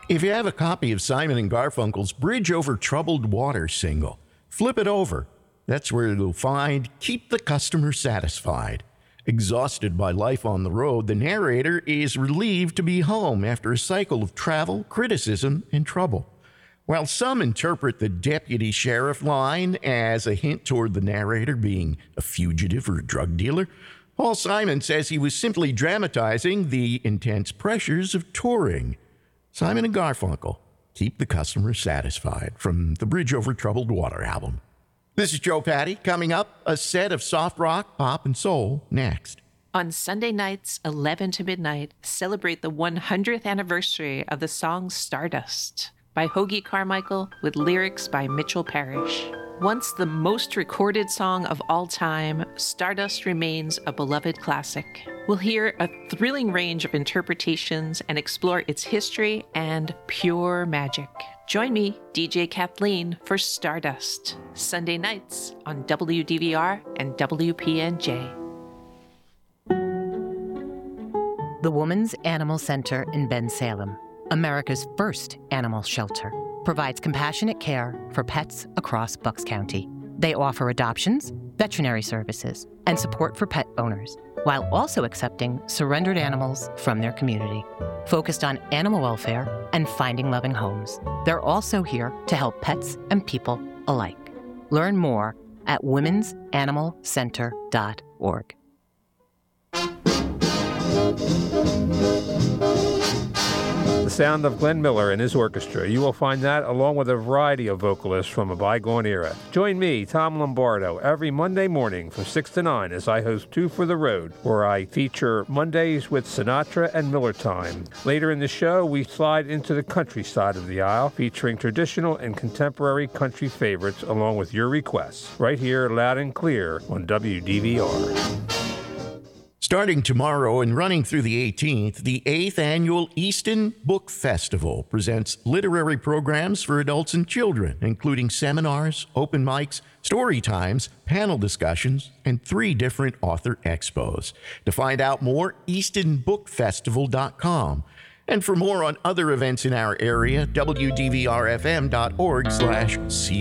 If you have a copy of Simon and Garfunkel's Bridge Over Troubled Water single, flip it over. That's where you'll find Keep the Customer Satisfied. Exhausted by life on the road, the narrator is relieved to be home after a cycle of travel, criticism, and trouble. While some interpret the deputy sheriff line as a hint toward the narrator being a fugitive or a drug dealer, Paul Simon says he was simply dramatizing the intense pressures of touring. Simon and Garfunkel, Keep the Customer Satisfied, from the Bridge Over Troubled Water album. This is Joe Patty. Coming up, a set of soft rock, pop, and soul next. On Sunday nights, 11 to midnight, celebrate the 100th anniversary of the song Stardust by Hoagy Carmichael with lyrics by Mitchell Parrish. Once the most recorded song of all time, Stardust remains a beloved classic. We'll hear a thrilling range of interpretations and explore its history and pure magic. Join me, DJ Kathleen, for Stardust, Sunday nights on WDVR and WPNJ. The Woman's Animal Center in Bensalem, America's first animal shelter, provides compassionate care for pets across Bucks County. They offer adoptions, veterinary services, and support for pet owners, while also accepting surrendered animals from their community. Focused on animal welfare and finding loving homes, they're also here to help pets and people alike. Learn more at womensanimalcenter.org. The sound of Glenn Miller and his orchestra. You will find that along with a variety of vocalists from a bygone era. Join me, Tom Lombardo, every Monday morning from 6 to 9 as I host Two for the Road, where I feature Mondays with Sinatra and Miller Time. Later in the show, we slide into the country side of the aisle, featuring traditional and contemporary country favorites along with your requests, right here loud and clear on WDVR. Starting tomorrow and running through the 18th, the 8th Annual Easton Book Festival presents literary programs for adults and children, including seminars, open mics, story times, panel discussions, and 3 different author expos. To find out more, eastonbookfestival.com. And for more on other events in our area, wdvrfm.org/see